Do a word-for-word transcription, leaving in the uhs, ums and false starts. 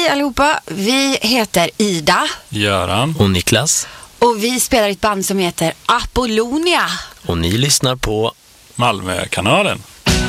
Hej allihopa, vi heter Ida, Göran och Niklas. och vi spelar i ett band som heter Apollonia. Och ni lyssnar på Malmökanalen.